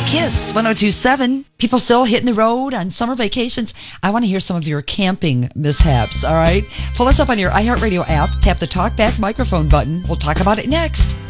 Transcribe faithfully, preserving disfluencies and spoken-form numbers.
Kiss one oh two point seven. People still hitting the road on summer vacations. I want to hear some of your camping mishaps, all right? Pull us up on your iHeartRadio app, tap the talkback microphone button. We'll talk about it next.